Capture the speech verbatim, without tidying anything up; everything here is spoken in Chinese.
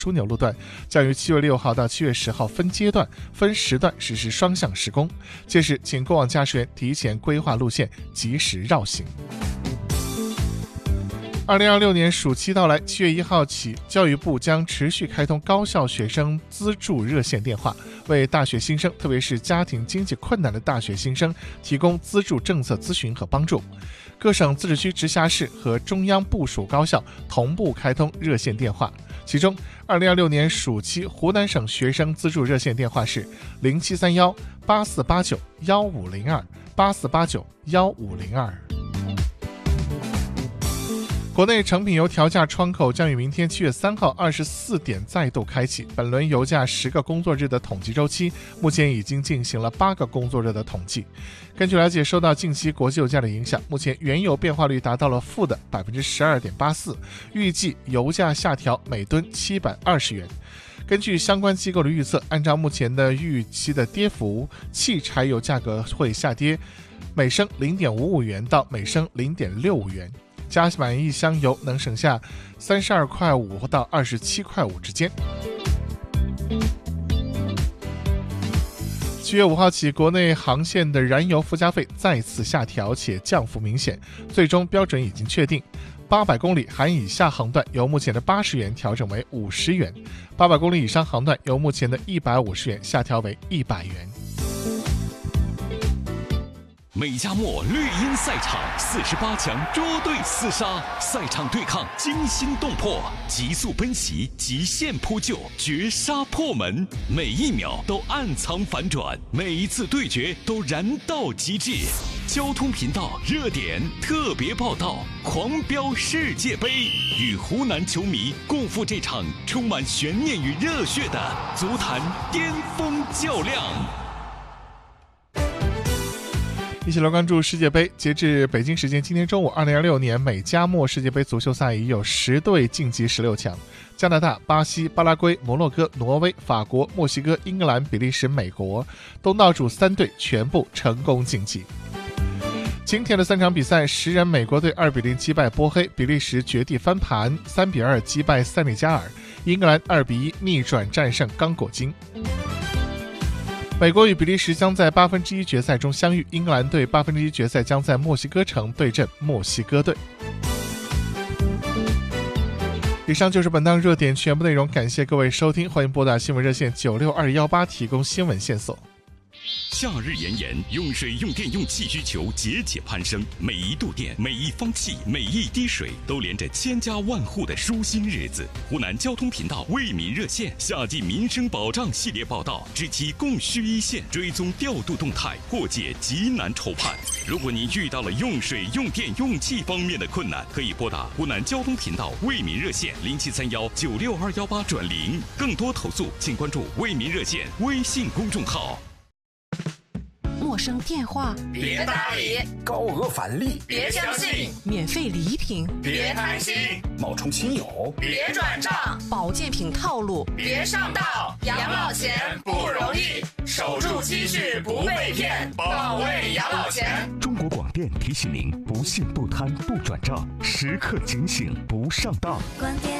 枢纽路段将于七月六号到七月十号分阶段、分时段实施双向施工，届时请过往驾驶员提前规划路线，及时绕行。二零二六年暑期到来，七月一号起，教育部将持续开通高校学生资助热线电话，为大学新生，特别是家庭经济困难的大学新生提供资助政策咨询和帮助。各省、自治区、直辖市和中央部属高校同步开通热线电话。其中，二零二六年暑期湖南省学生资助热线电话是零七三幺八四八九幺五零二八四八九幺五零二。国内成品油调价窗口将于明天七月三号二十四点再度开启。本轮油价十个工作日的统计周期，目前已经进行了八个工作日的统计。根据了解，受到近期国际油价的影响，目前原油变化率达到了负的百分之十二点八四，预计油价下调每吨七百二十元。根据相关机构的预测，按照目前的预期的跌幅，汽柴油价格会下跌每升零点五五元到每升零点六五元。加满一箱油能省下三十二块五到二十七块五之间。七月五号起，国内航线的燃油附加费再次下调，且降幅明显，最终标准已经确定。八百公里含以下航段由目前的八十元调整为五十元，八百公里以上航段由目前的一百五十元下调为一百元。 美加墨绿茵赛场四十八强捉对厮杀，赛场对抗惊心动魄，急速奔袭，极限扑救，绝杀破门，每一秒都暗藏反转，每一次对决都燃到极致。交通频道热点特别报道，狂飙世界杯，与湖南球迷共赴这场充满悬念与热血的足坛巅峰较量。 一起来关注世界杯。截至北京时间今天中午，二零二六年美加墨世界杯足球赛已有十队晋级十六强，加拿大、巴西、巴拉圭、摩洛哥、挪威、法国、墨西哥、英格兰、比利时、美国，东道主三队全部成功晋级。今天的三场比赛，十人美国队二比零击败波黑，比利时绝地翻盘，三比二击败塞内加尔，英格兰二比一逆转战胜刚果金。美国与比利时将在八分之一决赛中相遇，英格兰队八分之一决赛将在墨西哥城对阵墨西哥队。以上就是本档热点全部内容，感谢各位收听，欢迎拨打新闻热线九六二一八提供新闻线索。 夏日炎炎，用水用电用气需求节节攀升，每一度电、每一方气、每一滴水都连着千家万户的舒心日子。湖南交通频道为民热线夏季民生保障系列报道，知其供需一线，追踪调度动态，破解急难愁盼。如果您遇到了用水用电用气方面的困难，可以拨打湖南交通频道为民热线零七三幺九六二幺八转零，更多投诉请关注为民热线微信公众号。 陌生电话别搭理， 高额返利别相信， 免费礼品别贪心， 冒充亲友别转账， 保健品套路别上当。养老钱不容易，守住积蓄不被骗，保卫养老钱。 中国广电提醒您：不信不贪不转账，时刻警醒不上当。 广电